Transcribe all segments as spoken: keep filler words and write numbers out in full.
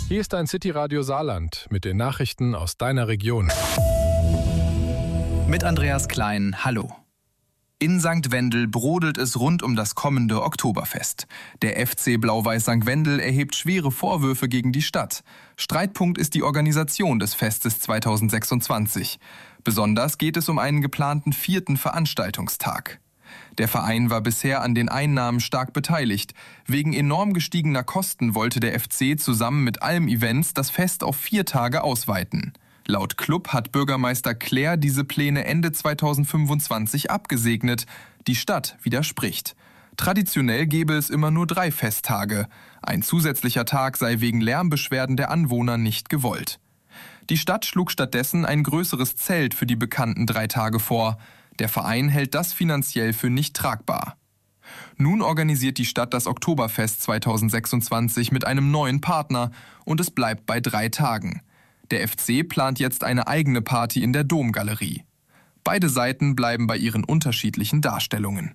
Hier ist dein City-Radio Saarland mit den Nachrichten aus deiner Region. Mit Andreas Klein, hallo. In Sankt Wendel brodelt es rund um das kommende Oktoberfest. Der F C Blau-Weiß Sankt Wendel erhebt schwere Vorwürfe gegen die Stadt. Streitpunkt ist die Organisation des Festes zweitausendsechsundzwanzig. Besonders geht es um einen geplanten vierten Veranstaltungstag. Der Verein war bisher an den Einnahmen stark beteiligt. Wegen enorm gestiegener Kosten wollte der F C zusammen mit allen Events das Fest auf vier Tage ausweiten. Laut Club hat Bürgermeister Klär diese Pläne Ende zweitausendfünfundzwanzig abgesegnet. Die Stadt widerspricht. Traditionell gäbe es immer nur drei Festtage. Ein zusätzlicher Tag sei wegen Lärmbeschwerden der Anwohner nicht gewollt. Die Stadt schlug stattdessen ein größeres Zelt für die bekannten drei Tage vor. Der Verein hält das finanziell für nicht tragbar. Nun organisiert die Stadt das Oktoberfest zweitausendsechsundzwanzig mit einem neuen Partner und es bleibt bei drei Tagen. Der F C plant jetzt eine eigene Party in der Domgalerie. Beide Seiten bleiben bei ihren unterschiedlichen Darstellungen.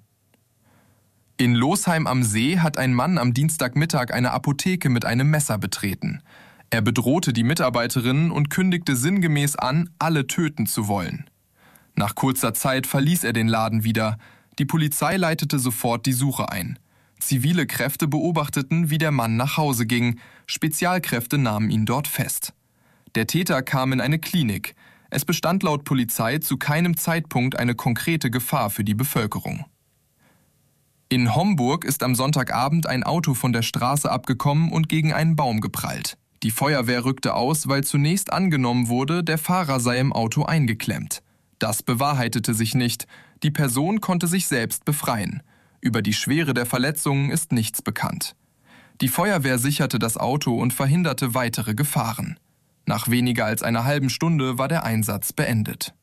In Losheim am See hat ein Mann am Dienstagmittag eine Apotheke mit einem Messer betreten. Er bedrohte die Mitarbeiterinnen und kündigte sinngemäß an, alle töten zu wollen. Nach kurzer Zeit verließ er den Laden wieder. Die Polizei leitete sofort die Suche ein. Zivile Kräfte beobachteten, wie der Mann nach Hause ging. Spezialkräfte nahmen ihn dort fest. Der Täter kam in eine Klinik. Es bestand laut Polizei zu keinem Zeitpunkt eine konkrete Gefahr für die Bevölkerung. In Homburg ist am Sonntagabend ein Auto von der Straße abgekommen und gegen einen Baum geprallt. Die Feuerwehr rückte aus, weil zunächst angenommen wurde, der Fahrer sei im Auto eingeklemmt. Das bewahrheitete sich nicht. Die Person konnte sich selbst befreien. Über die Schwere der Verletzungen ist nichts bekannt. Die Feuerwehr sicherte das Auto und verhinderte weitere Gefahren. Nach weniger als einer halben Stunde war der Einsatz beendet.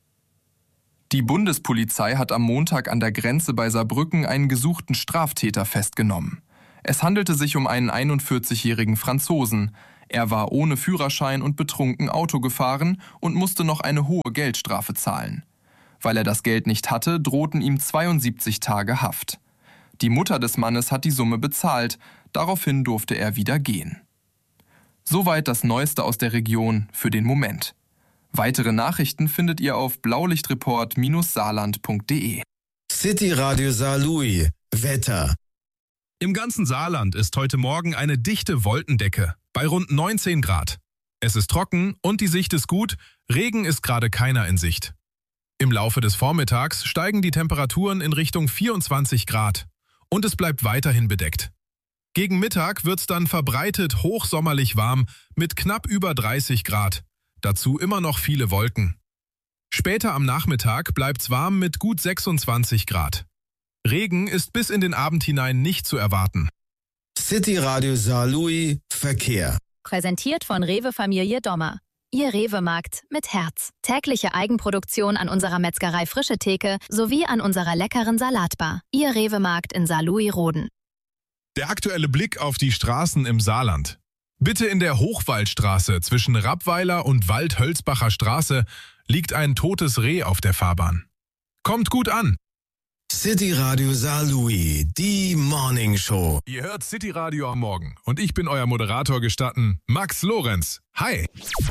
Die Bundespolizei hat am Montag an der Grenze bei Saarbrücken einen gesuchten Straftäter festgenommen. Es handelte sich um einen einundvierzigjährigen Franzosen. Er war ohne Führerschein und betrunken Auto gefahren und musste noch eine hohe Geldstrafe zahlen. Weil er das Geld nicht hatte, drohten ihm zweiundsiebzig Tage Haft. Die Mutter des Mannes hat die Summe bezahlt, daraufhin durfte er wieder gehen. Soweit das Neueste aus der Region für den Moment. Weitere Nachrichten findet ihr auf blaulichtreport saarland punkt de. City Radio Saarlouis. Wetter. Im ganzen Saarland ist heute Morgen eine dichte Wolkendecke bei rund neunzehn Grad. Es ist trocken und die Sicht ist gut, Regen ist gerade keiner in Sicht. Im Laufe des Vormittags steigen die Temperaturen in Richtung vierundzwanzig Grad und es bleibt weiterhin bedeckt. Gegen Mittag wird's dann verbreitet hochsommerlich warm mit knapp über dreißig Grad. Dazu immer noch viele Wolken. Später am Nachmittag bleibt's warm mit gut sechsundzwanzig Grad. Regen ist bis in den Abend hinein nicht zu erwarten. City Radio Saarlouis Verkehr. Präsentiert von Rewe Familie Dommer. Ihr Rewe-Markt mit Herz. Tägliche Eigenproduktion an unserer Metzgerei Frische Theke sowie an unserer leckeren Salatbar. Ihr Rewe-Markt in Saarlouis-Roden. Der aktuelle Blick auf die Straßen im Saarland. Bitte in der Hochwaldstraße zwischen Rappweiler und Waldhölzbacher Straße liegt ein totes Reh auf der Fahrbahn. Kommt gut an! City Radio Saarlouis, die Morning Show. Ihr hört City Radio am Morgen und ich bin euer Moderator gestatten, Max Lorenz. Hi!